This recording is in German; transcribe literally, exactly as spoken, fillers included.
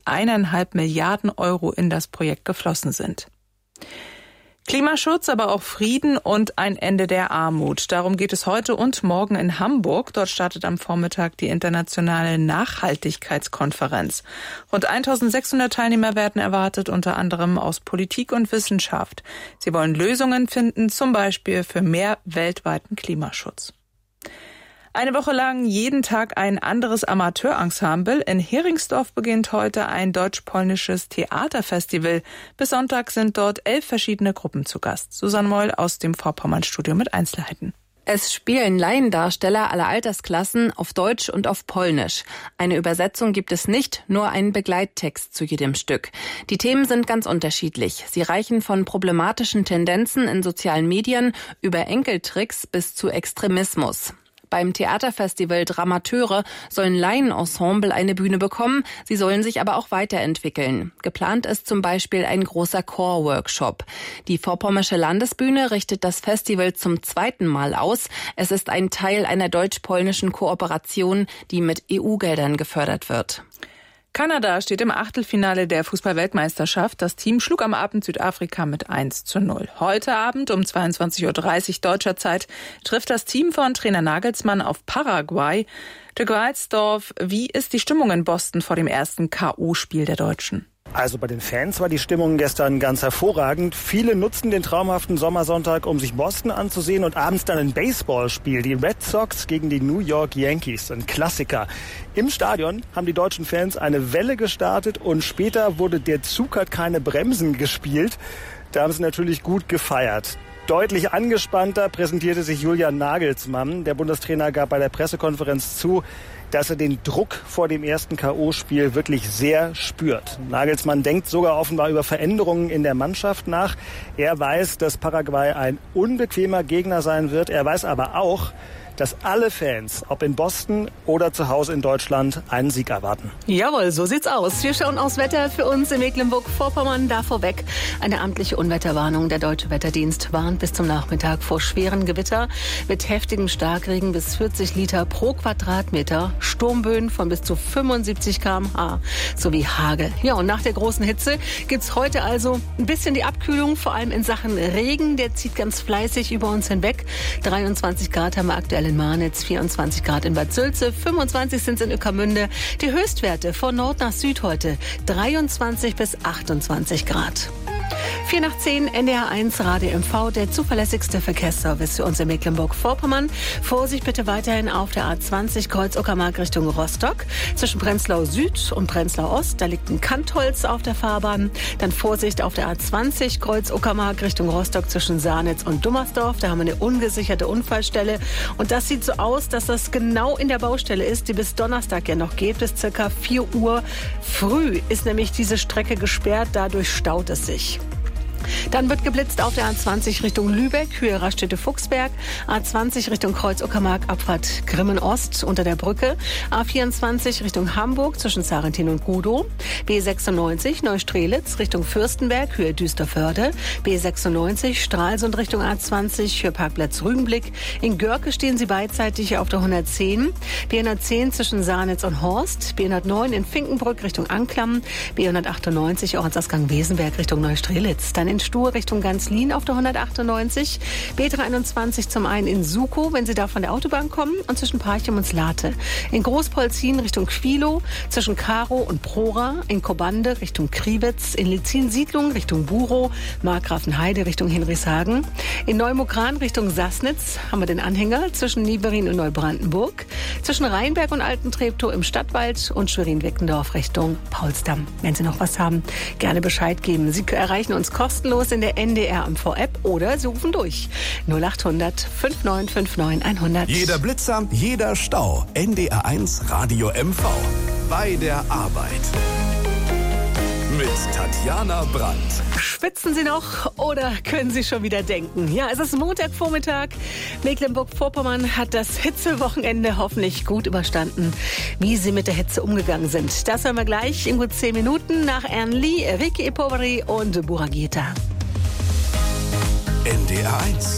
eineinhalb Milliarden Euro in das Projekt geflossen sind. Klimaschutz, aber auch Frieden und ein Ende der Armut. Darum geht es heute und morgen in Hamburg. Dort startet am Vormittag die internationale Nachhaltigkeitskonferenz. Rund eintausendsechshundert Teilnehmer werden erwartet, unter anderem aus Politik und Wissenschaft. Sie wollen Lösungen finden, zum Beispiel für mehr weltweiten Klimaschutz. Eine Woche lang jeden Tag ein anderes Amateurensemble. In Heringsdorf beginnt heute ein deutsch-polnisches Theaterfestival. Bis Sonntag sind dort elf verschiedene Gruppen zu Gast. Susanne Moll aus dem Vorpommern-Studio mit Einzelheiten. Es spielen Laiendarsteller aller Altersklassen auf Deutsch und auf Polnisch. Eine Übersetzung gibt es nicht, nur einen Begleittext zu jedem Stück. Die Themen sind ganz unterschiedlich. Sie reichen von problematischen Tendenzen in sozialen Medien über Enkeltricks bis zu Extremismus. Beim Theaterfestival Dramateure sollen Laienensemble eine Bühne bekommen, sie sollen sich aber auch weiterentwickeln. Geplant ist zum Beispiel ein großer Chor-Workshop. Die Vorpommersche Landesbühne richtet das Festival zum zweiten Mal aus. Es ist ein Teil einer deutsch-polnischen Kooperation, die mit E U-Geldern gefördert wird. Kanada steht im Achtelfinale der Fußball-Weltmeisterschaft. Das Team schlug am Abend Südafrika mit eins zu null. Heute Abend um zweiundzwanzig Uhr dreißig deutscher Zeit trifft das Team von Trainer Nagelsmann auf Paraguay. Dirk Walzdorf, wie ist die Stimmung in Boston vor dem ersten K O-Spiel der Deutschen? Also bei den Fans war die Stimmung gestern ganz hervorragend. Viele nutzen den traumhaften Sommersonntag, um sich Boston anzusehen und abends dann ein Baseballspiel. Die Red Sox gegen die New York Yankees, ein Klassiker. Im Stadion haben die deutschen Fans eine Welle gestartet und später wurde Der Zug hat keine Bremsen gespielt. Da haben sie natürlich gut gefeiert. Deutlich angespannter präsentierte sich Julian Nagelsmann. Der Bundestrainer gab bei der Pressekonferenz zu, dass er den Druck vor dem ersten K O-Spiel wirklich sehr spürt. Nagelsmann denkt sogar offenbar über Veränderungen in der Mannschaft nach. Er weiß, dass Paraguay ein unbequemer Gegner sein wird. Er weiß aber auch, dass alle Fans, ob in Boston oder zu Hause in Deutschland, einen Sieg erwarten. Jawohl, so sieht's aus. Wir schauen aufs Wetter für uns in Mecklenburg-Vorpommern. Da vorweg eine amtliche Unwetterwarnung. Der Deutsche Wetterdienst warnt bis zum Nachmittag vor schweren Gewitter mit heftigem Starkregen bis vierzig Liter pro Quadratmeter, Sturmböen von bis zu fünfundsiebzig Kilometer pro Stunde sowie Hagel. Ja, und nach der großen Hitze gibt's heute also ein bisschen die Abkühlung, vor allem in Sachen Regen. Der zieht ganz fleißig über uns hinweg. dreiundzwanzig Grad haben wir aktuell in Marnitz, vierundzwanzig Grad in Bad Sülze, fünfundzwanzig sind es in Ueckermünde. Die Höchstwerte von Nord nach Süd heute dreiundzwanzig bis achtundzwanzig Grad. vier nach zehn, N D R eins Radio M V, der zuverlässigste Verkehrsservice für uns in Mecklenburg-Vorpommern. Vorsicht bitte weiterhin auf der A zwanzig Kreuz-Uckermark Richtung Rostock. Zwischen Prenzlau Süd und Prenzlau Ost, da liegt ein Kantholz auf der Fahrbahn. Dann Vorsicht auf der A zwanzig Kreuz-Uckermark Richtung Rostock zwischen Saarnitz und Dummersdorf. Da haben wir eine ungesicherte Unfallstelle. Und das sieht so aus, dass das genau in der Baustelle ist, die bis Donnerstag ja noch geht. Bis circa vier Uhr früh ist nämlich diese Strecke gesperrt. Dadurch staut es sich. Dann wird geblitzt auf der A zwanzig Richtung Lübeck, Höhe Raststätte-Fuchsberg, A zwanzig Richtung Kreuz-Uckermark, Abfahrt Grimmen-Ost unter der Brücke, A vierundzwanzig Richtung Hamburg zwischen Zarentin und Gudow, B sechsundneunzig Neustrelitz Richtung Fürstenberg, Höhe Düsterförde, B sechsundneunzig Stralsund Richtung A zwanzig, Höhe Parkplatz Rügenblick. In Görke stehen Sie beidseitig auf der hundertzehn, B hundertzehn zwischen Saarnitz und Horst, B hundertneun in Finkenbrück Richtung Anklam, B hundertachtundneunzig Ortsausgang Wesenberg Richtung Neustrelitz. Dann in Stur Richtung Ganzlin auf der hundertachtundneunzig, B dreiundzwanzig zum einen in Sukow, wenn Sie da von der Autobahn kommen, und zwischen Parchim und Slate. In Großpolzin Richtung Quilo, zwischen Karow und Prora, in Kobande Richtung Kriwitz, in Lizin-Siedlung Richtung Burow, Markgrafenheide Richtung Hinrichshagen, in Neumukran Richtung Sassnitz haben wir den Anhänger zwischen Nieverin und Neubrandenburg, zwischen Rheinberg und Altentreptow im Stadtwald und Schwerin-Weckendorf Richtung Paulsdamm. Wenn Sie noch was haben, gerne Bescheid geben. Sie erreichen uns kostenlos in der N D R M V-App oder Sie rufen durch null achthundert neunundfünfzig neunundfünfzig hundert. Jeder Blitzer, jeder Stau. N D R eins Radio M V. Bei der Arbeit. Mit Tatjana Brandt. Schwitzen Sie noch oder können Sie schon wieder denken? Ja, es ist Montagvormittag. Mecklenburg-Vorpommern hat das Hitzewochenende hoffentlich gut überstanden. Wie Sie mit der Hitze umgegangen sind, das hören wir gleich in gut zehn Minuten nach Ern Lee, Ricky Poveri und Buragieta. N D R eins